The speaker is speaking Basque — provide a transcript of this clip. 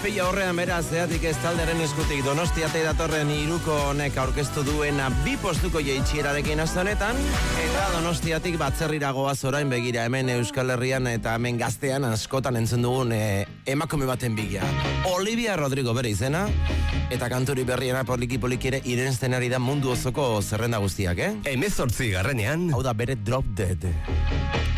pila horrean beraz, zeatik ez talderen eskutik Donostiate datorren iruko honek aurkeztu duena 2 postuko jeitxierarekin aste honetan, eta Donostiatik batzerrira goaz orain begira hemen Euskal Herrian eta hemen gaztean askotan entzun dugun emakume baten bila. Olivia Rodrigo bere izena, eta kanturi berriena poliki ere irensten ari da mundu osoko zerrenda guztiak, 18 garrenean. Hau da bere Drop Dead.